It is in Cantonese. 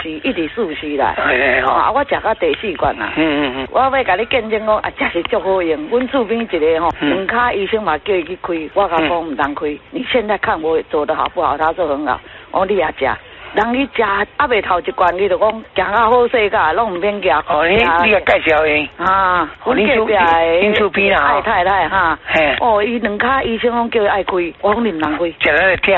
时，一直4时啦。 啊， 我食到第4罐啦。我要甲你见证讲，真是足好用。阮厝边一个吼，两骹医生嘛叫伊去开，我甲讲唔通开。你现在看我做得好不好？他说很好。我说你也食。人伊食还未头一罐，伊就讲行到好势个，拢唔免食。 哦，你个介绍的啊， 哦，你厝边啦， 太太哈。哦，伊两骹医生拢叫伊爱开，我讲你唔通开。 食了跳